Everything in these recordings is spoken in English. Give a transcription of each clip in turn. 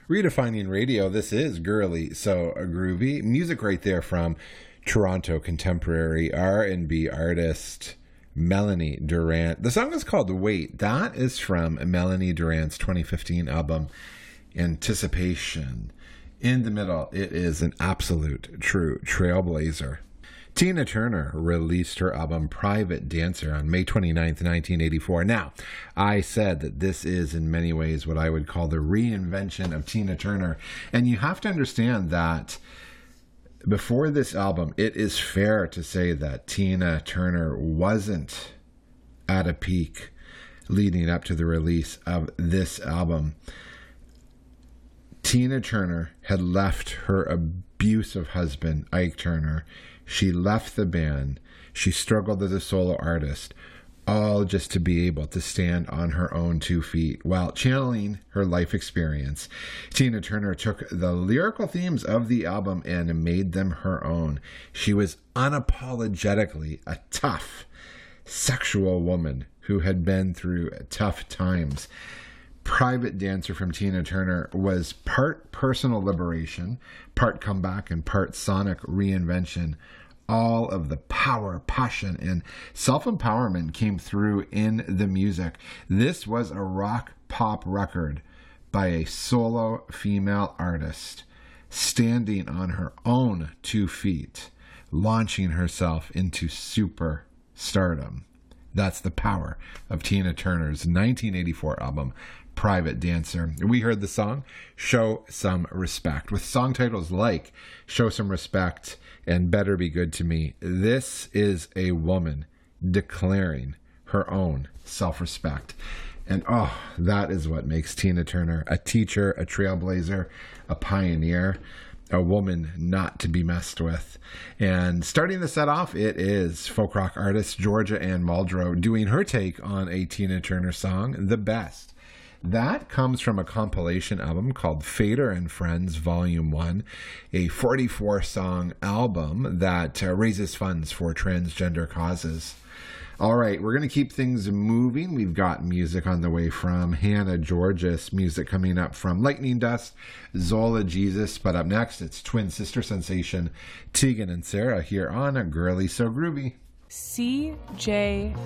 Redefining radio, this is Girly So Groovy. Music right there from Toronto contemporary R&B artist Melanie Durrant. The song is called Wait. That is from Melanie Durrant's 2015 album Anticipation. In the middle, it is an absolute true trailblazer. Tina Turner released her album Private Dancer on May 29th, 1984. Now, I said that this is in many ways what I would call the reinvention of Tina Turner. And you have to understand that before this album, it is fair to say that Tina Turner wasn't at a peak leading up to the release of this album. Tina Turner had left her abusive husband, Ike Turner. She left the band. She struggled as a solo artist, all just to be able to stand on her own 2 feet. While channeling her life experience, Tina Turner took the lyrical themes of the album and made them her own. She was unapologetically a tough, sexual woman who had been through tough times. Private Dancer from Tina Turner was part personal liberation, part comeback, and part sonic reinvention. All of the power, passion, and self-empowerment came through in the music. This was a rock pop record by a solo female artist standing on her own 2 feet, launching herself into super stardom. That's the power of Tina Turner's 1984 album, Private Dancer. We heard the song Show Some Respect, with song titles like Show Some Respect and Better Be Good to Me. This is a woman declaring her own self-respect. And that is what makes Tina Turner a teacher, a trailblazer, a pioneer, a woman not to be messed with. And starting the set off, it is folk rock artist Georgia Ann Muldrow doing her take on a Tina Turner song, The Best. That comes from a compilation album called Fader and Friends Volume 1, a 44-song album that raises funds for transgender causes. All right, we're going to keep things moving. We've got music on the way from Hannah Georges, music coming up from Lightning Dust, Zola Jesus. But up next, it's twin sister sensation Tegan and Sarah here on A Girly So Groovy. CJAM.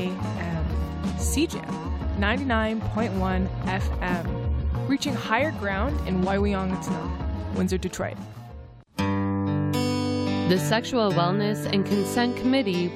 CJAM. 99.1 FM, reaching higher ground in Waiwiong-Atinon, Windsor, Detroit. The Sexual Wellness and Consent Committee